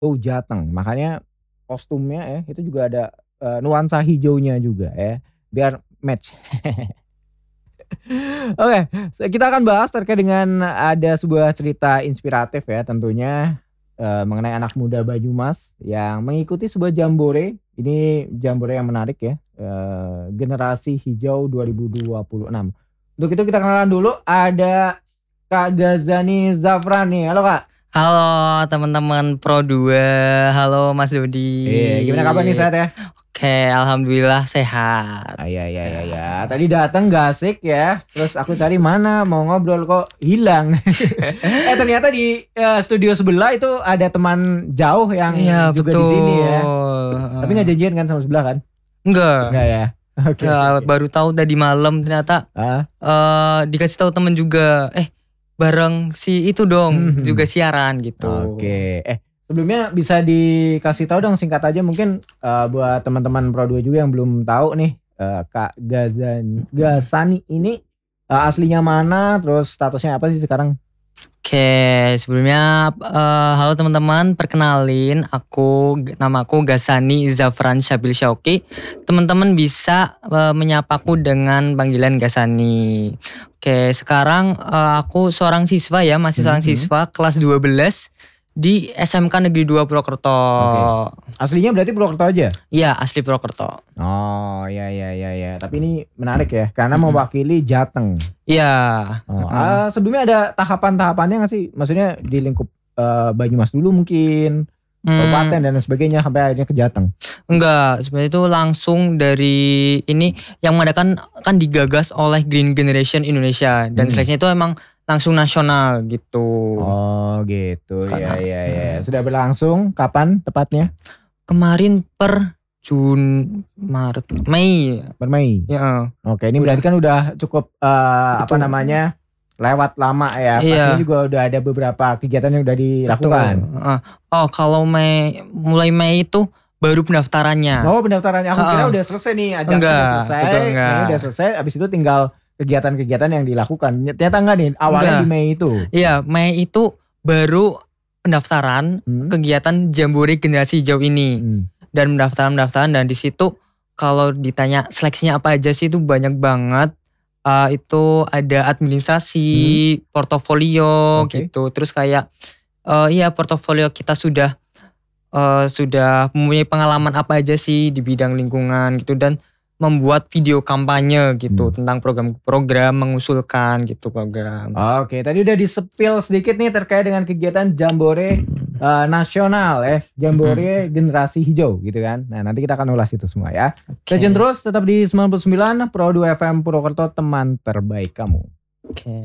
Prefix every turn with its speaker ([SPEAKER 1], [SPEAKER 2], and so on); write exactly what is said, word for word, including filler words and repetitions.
[SPEAKER 1] Oh Jateng, makanya kostumnya ya, itu juga ada, eee, nuansa hijaunya juga ya, biar match. Oke, se kita akan bahas terkait dengan ada sebuah cerita inspiratif ya tentunya, eee, mengenai anak muda Banyumas yang mengikuti sebuah jambore. Ini jambore yang menarik ya, eee, Generasi Hijau dua ribu dua puluh enam. Untuk itu kita kenalan dulu, ada Kak Ghazani Zafran nih, halo Kak.
[SPEAKER 2] Halo teman-teman Pro dua, halo Mas
[SPEAKER 1] Iya, gimana kabar nih,
[SPEAKER 2] Dodi.
[SPEAKER 1] sehat ya?
[SPEAKER 2] Oke, alhamdulillah sehat.
[SPEAKER 1] Ah, ya ya ya ya,
[SPEAKER 2] Ya.
[SPEAKER 1] tadi datang nggak asik ya, terus aku cari mana mau ngobrol kok hilang. Eh ternyata di, eee, studio sebelah itu ada teman jauh yang
[SPEAKER 2] Iya
[SPEAKER 1] juga di sini ya.
[SPEAKER 2] betul,
[SPEAKER 1] Tapi
[SPEAKER 2] heeh.
[SPEAKER 1] nggak janjian kan sama sebelah kan?
[SPEAKER 2] Enggak,
[SPEAKER 1] Nggak ya? Oke oke
[SPEAKER 2] eee,
[SPEAKER 1] oke.
[SPEAKER 2] baru tahu tadi malam ternyata,
[SPEAKER 1] Heeh.
[SPEAKER 2] eee, dikasih tahu temen juga, "Eh bareng si itu dong juga
[SPEAKER 1] Mhm.
[SPEAKER 2] siaran," gitu.
[SPEAKER 1] Oke, eh sebelumnya bisa dikasih tahu dong singkat aja mungkin, eee, buat teman-teman Pro dua juga yang belum tahu nih, eee, Kak Ghazan
[SPEAKER 2] Mhm.
[SPEAKER 1] Ghasani ini, eee, aslinya mana, terus statusnya apa sih sekarang?
[SPEAKER 2] Oke, sebelumnya, eee, halo teman-teman, perkenalin aku namaku Ghasani Zafran Syabil Syauqi. Teman-teman bisa, eee, menyapaku dengan panggilan Ghasani. Oke, sekarang, eee, aku seorang siswa ya, masih
[SPEAKER 1] Mhm
[SPEAKER 2] seorang
[SPEAKER 1] mhm.
[SPEAKER 2] siswa kelas dua belas di S M K Negeri dua Purwokerto.
[SPEAKER 1] Oke, aslinya berarti Purwokerto aja?
[SPEAKER 2] Iya, asli Purwokerto.
[SPEAKER 1] Oh, ya ya ya ya, tapi ini menarik ya, karena
[SPEAKER 2] Mhm.
[SPEAKER 1] mewakili Jateng.
[SPEAKER 2] Iya,
[SPEAKER 1] Oh,
[SPEAKER 2] heeh.
[SPEAKER 1] eee, sebelumnya ada tahapan-tahapannya nggak sih? Maksudnya di lingkup, eee, Banyumas dulu mungkin, kabupaten
[SPEAKER 2] Mmm.
[SPEAKER 1] dan lain sebagainya sampai akhirnya ke Jateng?
[SPEAKER 2] Enggak, sebenarnya itu langsung dari ini yang mengadakan kan digagas oleh Green Generation Indonesia dan
[SPEAKER 1] Mhm.
[SPEAKER 2] seleksinya itu emang langsung nasional gitu.
[SPEAKER 1] Oh gitu, ya
[SPEAKER 2] Karena
[SPEAKER 1] ya ya,
[SPEAKER 2] mhm.
[SPEAKER 1] sudah berlangsung kapan tepatnya?
[SPEAKER 2] Kemarin per Jun, Maret, Mei,
[SPEAKER 1] Per Mei?
[SPEAKER 2] heeh,
[SPEAKER 1] Oke, ini berarti
[SPEAKER 2] udah.
[SPEAKER 1] kan udah cukup, eee, apa
[SPEAKER 2] Betul.
[SPEAKER 1] namanya, lewat lama ya, pastinya
[SPEAKER 2] Iya.
[SPEAKER 1] juga udah ada beberapa kegiatan yang udah
[SPEAKER 2] Betul,
[SPEAKER 1] dilakukan?
[SPEAKER 2] heeh. Oh kalau Mei, mulai Mei itu baru pendaftarannya.
[SPEAKER 1] Oh pendaftarannya, aku kira
[SPEAKER 2] Heeh.
[SPEAKER 1] udah selesai nih, ajaknya udah
[SPEAKER 2] Enggak, betul
[SPEAKER 1] selesai, Mei udah
[SPEAKER 2] enggak.
[SPEAKER 1] selesai, habis itu tinggal kegiatan-kegiatan yang dilakukan. Nye ternyata enggak nih, awalnya di
[SPEAKER 2] Enggak.
[SPEAKER 1] Mei itu?
[SPEAKER 2] Iya, Mei itu baru pendaftaran
[SPEAKER 1] Mhm.
[SPEAKER 2] kegiatan jambore Generasi Hijau ini.
[SPEAKER 1] Mhm.
[SPEAKER 2] Dan pendaftaran-pendaftaran dan di situ kalau ditanya seleksinya apa aja sih itu banyak banget. Eee, itu ada administrasi,
[SPEAKER 1] Mhm.
[SPEAKER 2] portofolio
[SPEAKER 1] Oke.
[SPEAKER 2] gitu, terus kayak, eee, iya portofolio kita sudah, eee, sudah mempunyai pengalaman apa aja sih di bidang lingkungan gitu dan membuat video kampanye gitu
[SPEAKER 1] Mmm.
[SPEAKER 2] tentang program-program, mengusulkan gitu program.
[SPEAKER 1] Oke, tadi udah di-spill sedikit nih terkait dengan kegiatan jambore,
[SPEAKER 2] Mhm.
[SPEAKER 1] eee, nasional ya,
[SPEAKER 2] Mhm.
[SPEAKER 1] jambore Generasi Hijau gitu kan. Nah nanti kita akan ulas itu semua ya. Stay tune
[SPEAKER 2] Oke.
[SPEAKER 1] terus tetap di sembilan puluh sembilan Pro dua F M Purwokerto, teman terbaik kamu.
[SPEAKER 2] Oke.